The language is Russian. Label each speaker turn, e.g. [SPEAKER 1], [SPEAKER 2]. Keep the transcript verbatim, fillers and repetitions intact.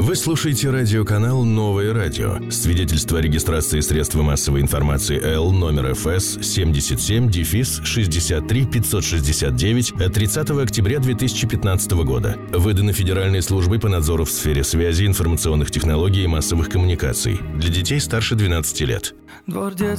[SPEAKER 1] Вы слушаете радиоканал «Новое радио». Свидетельство о регистрации средства массовой информации Л номер эф эс семьдесят семь шестьдесят три пятьсот шестьдесят девять от тридцатого октября две тысячи пятнадцатого года. Выдано Федеральной службой по надзору в сфере связи, информационных технологий и массовых коммуникаций. Для детей старше двенадцати лет.
[SPEAKER 2] Двор детства.